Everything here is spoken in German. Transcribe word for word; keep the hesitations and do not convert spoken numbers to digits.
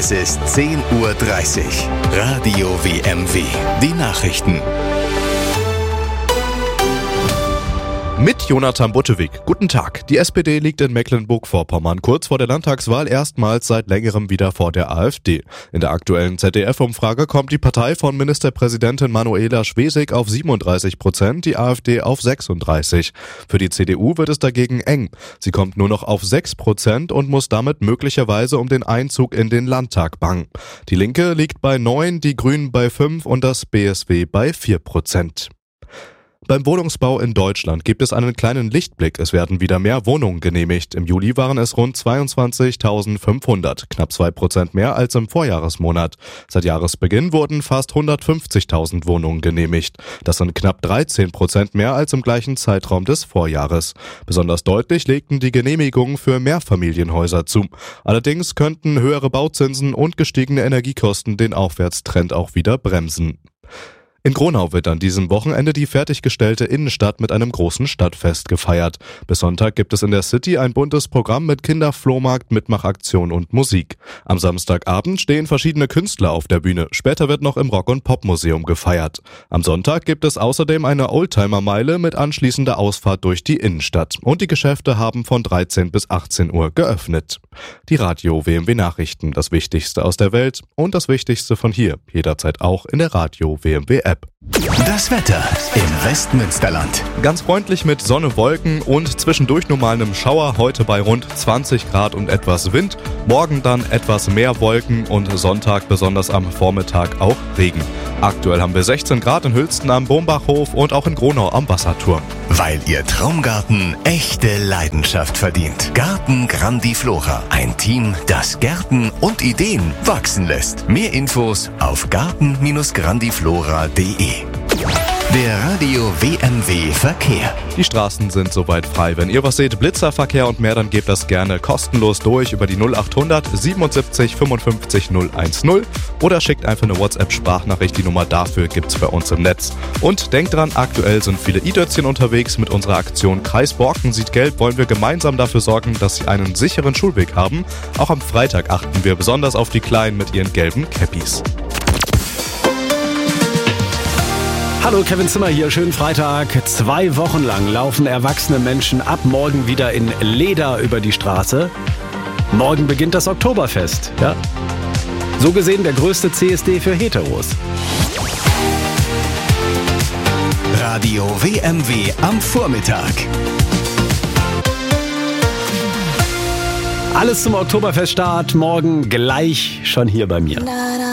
Es ist zehn Uhr dreißig. Radio W M W. Die Nachrichten. Mit Jonathan Buttewig. Guten Tag. Die S P D liegt in Mecklenburg-Vorpommern kurz vor der Landtagswahl erstmals seit längerem wieder vor der AfD. In der aktuellen Z D F-Umfrage kommt die Partei von Ministerpräsidentin Manuela Schwesig auf siebenunddreißig Prozent, die AfD auf sechsunddreißig. Für die C D U wird es dagegen eng. Sie kommt nur noch auf sechs Prozent und muss damit möglicherweise um den Einzug in den Landtag bangen. Die Linke liegt bei neun, die Grünen bei fünf und das B S W bei vier Prozent. Beim Wohnungsbau in Deutschland gibt es einen kleinen Lichtblick. Es werden wieder mehr Wohnungen genehmigt. Im Juli waren es rund zweiundzwanzigtausendfünfhundert, knapp zwei Prozent mehr als im Vorjahresmonat. Seit Jahresbeginn wurden fast hundertfünfzigtausend Wohnungen genehmigt. Das sind knapp dreizehn Prozent mehr als im gleichen Zeitraum des Vorjahres. Besonders deutlich legten die Genehmigungen für Mehrfamilienhäuser zu. Allerdings könnten höhere Bauzinsen und gestiegene Energiekosten den Aufwärtstrend auch wieder bremsen. In Gronau wird an diesem Wochenende die fertiggestellte Innenstadt mit einem großen Stadtfest gefeiert. Bis Sonntag gibt es in der City ein buntes Programm mit Kinderflohmarkt, Mitmachaktion und Musik. Am Samstagabend stehen verschiedene Künstler auf der Bühne. Später wird noch im Rock- und Popmuseum gefeiert. Am Sonntag gibt es außerdem eine Oldtimer-Meile mit anschließender Ausfahrt durch die Innenstadt. Und die Geschäfte haben von dreizehn bis achtzehn Uhr geöffnet. Die Radio W M W Nachrichten, das Wichtigste aus der Welt und das Wichtigste von hier. Jederzeit auch in der Radio W M W App. Das Wetter im Westmünsterland. Ganz freundlich mit Sonne, Wolken und zwischendurch nur mal einem Schauer. Heute bei rund zwanzig Grad und etwas Wind. Morgen dann etwas mehr Wolken und Sonntag besonders am Vormittag auch Regen. Aktuell haben wir sechzehn Grad in Hülsten am Bombachhof und auch in Gronau am Wasserturm. Weil Ihr Traumgarten echte Leidenschaft verdient. Garten Grandiflora. Ein Team, das Gärten und Ideen wachsen lässt. Mehr Infos auf garten grandiflora punkt de. Der Radio W M W Verkehr. Die Straßen sind soweit frei. Wenn ihr was seht, Blitzerverkehr und mehr, dann gebt das gerne kostenlos durch über die null achthundert siebenundsiebzig fünfundfünfzig null eins null oder schickt einfach eine WhatsApp-Sprachnachricht. Die Nummer dafür gibt's bei uns im Netz. Und denkt dran, aktuell sind viele i-Dötzchen unterwegs. Mit unserer Aktion Kreis Borken sieht gelb wollen wir gemeinsam dafür sorgen, dass sie einen sicheren Schulweg haben. Auch am Freitag achten wir besonders auf die Kleinen mit ihren gelben Cappies. Hallo, Kevin Zimmer hier, schönen Freitag. Zwei Wochen lang laufen erwachsene Menschen ab morgen wieder in Leder über die Straße. Morgen beginnt das Oktoberfest. Ja? So gesehen der größte C S D für Heteros. Radio W M W am Vormittag. Alles zum Oktoberfeststart morgen gleich schon hier bei mir.